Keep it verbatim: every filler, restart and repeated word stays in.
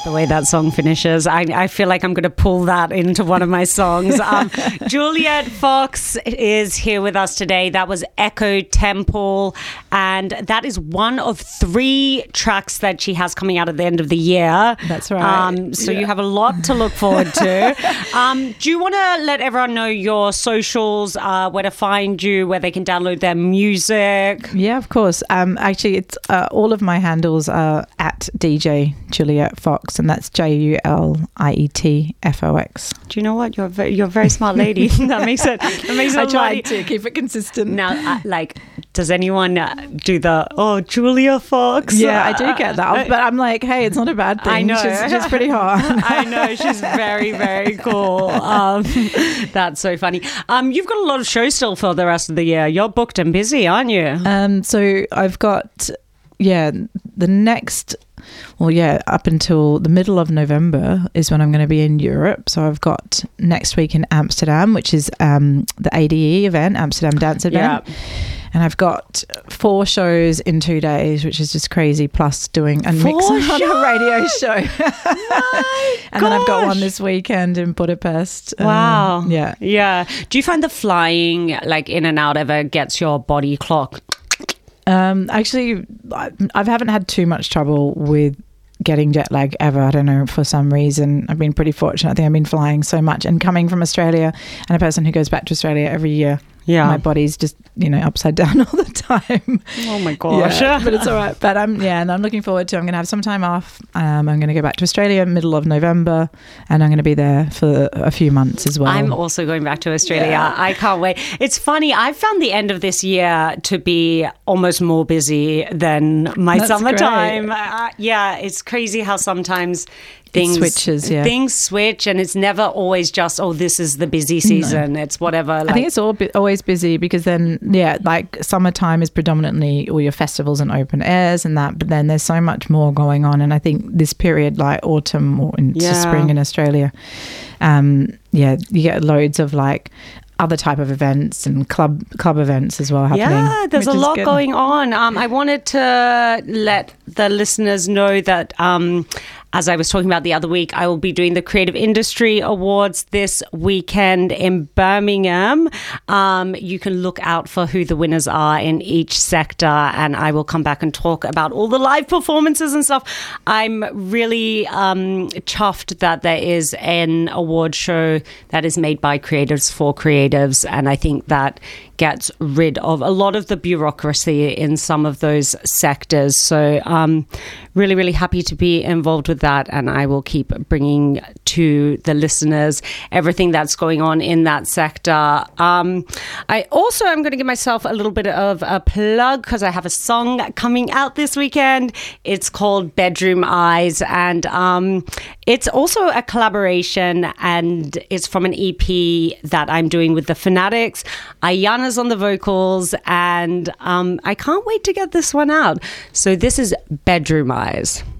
The way that song finishes, I, I feel like I'm going to pull that into one of my songs. Um, Juliet Fox is here with us today. That was Echo Temple, and that is one of three tracks that she has coming out at the end of the year. That's right. Um, so yeah. you have a lot to look forward to. um, do you want to let everyone know your socials, uh, where to find you, where they can download their music? Yeah, of course. Um, actually, it's uh, all of my handles are at D J Juliet Fox, and that's J U L I E T F O X. Do you know what? You're a very, you're a very smart lady. that makes it. That makes it. I tried to keep it consistent. Now, uh, like, does anyone uh, do the oh Julia Fox? Yeah, I do get that, but I'm like, hey, it's not a bad thing. I know she's, she's pretty hot. I know she's very, very cool. Um, that's so funny. Um, you've got a lot of shows still for the rest of the year. You're booked and busy, aren't you? Um, so I've got yeah the next. Well, yeah, up until the middle of November is when I'm going to be in Europe. So I've got next week in Amsterdam, which is um, the A D E event, Amsterdam Dance Event. Yeah. And I've got four shows in two days, which is just crazy, plus doing a mix on a radio show. And then I've got one this weekend in Budapest. Wow. Um, yeah. Yeah. Do you find the flying, like, in and out ever gets your body clock? Um, actually, I, I haven't had too much trouble with getting jet lag ever. I don't know, for some reason. I've been pretty fortunate. I think I've been flying so much. And coming from Australia and a person who goes back to Australia every year, yeah, my body's just, you know, upside down all the time. Oh my gosh. Yeah, but it's all right. But I'm, yeah, and I'm looking forward to, I'm going to have some time off. Um, I'm going to go back to Australia middle of November, and I'm going to be there for a few months as well. I'm also going back to Australia. Yeah. I can't wait. It's funny. I found the end of this year to be almost more busy than my That's summertime. Uh, yeah, it's crazy how sometimes things it switches, yeah. Things switch, and it's never always just, oh, this is the busy season. No. It's whatever. Like, I think it's all always busy because then, yeah, like summertime is predominantly all your festivals and open airs and that, but then there's so much more going on. And I think this period, like autumn or into yeah. spring in Australia, um, yeah, you get loads of like other type of events and club club events as well happening. Yeah, there's a lot good. going on. Um, I wanted to let the listeners know that um, as I was talking about the other week, I will be doing the Creative Industry Awards this weekend in Birmingham. Um, you can look out for who the winners are in each sector, and I will come back and talk about all the live performances and stuff. I'm really um, chuffed that there is an award show that is made by creatives for creatives, and I think that gets rid of a lot of the bureaucracy in some of those sectors. So um, really, really happy to be involved with that, and I will keep bringing to the listeners everything that's going on in that sector. Um, I also am going to give myself a little bit of a plug because I have a song coming out this weekend. It's called Bedroom Eyes, and um, it's also a collaboration, and it's from an E P that I'm doing with the Fanatics. Ayana's on the vocals, and um, I can't wait to get this one out. So this is Bedroom Eyes.